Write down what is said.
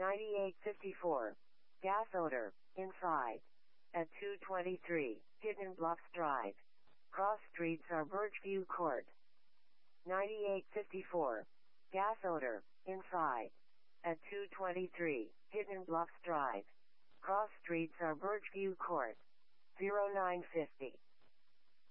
9854. Gas odor, inside. At 223, Hidden Bluffs Drive. Cross streets are Birchview Court. 9854. Gas odor, inside. At 223, Hidden Bluffs Drive. Cross streets are Birchview Court. 0950.